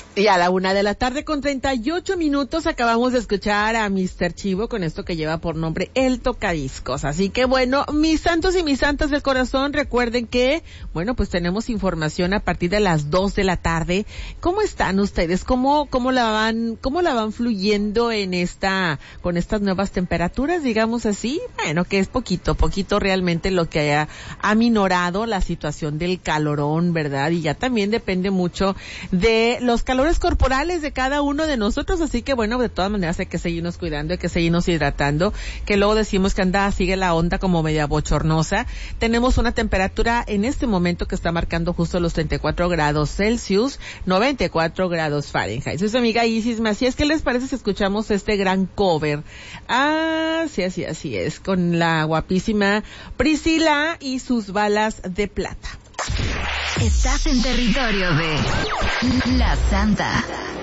Y a la 1:38 acabamos de escuchar a Mr. Chivo con esto que lleva por nombre El Tocadiscos. Así que bueno, mis santos y mis santas del corazón, recuerden que, bueno, pues tenemos información a partir de las 2 de la tarde. ¿Cómo están ustedes? ¿Cómo la van fluyendo con estas nuevas temperaturas, digamos así? Bueno, que es poquito realmente lo que ha aminorado la situación del calorón, ¿verdad? Y ya también depende mucho de los calores corporales de cada uno de nosotros, así que bueno, de todas maneras hay que seguirnos cuidando, hay que seguirnos hidratando, que luego decimos que sigue la onda como media bochornosa. Tenemos una temperatura en este momento que está marcando justo los 34 grados Celsius, 94 grados Fahrenheit. Soy su amiga Isis Macías. ¿Qué les parece si escuchamos este gran cover? Sí, así es, con la guapísima Priscila y sus balas de plata. Estás en territorio de La Santa.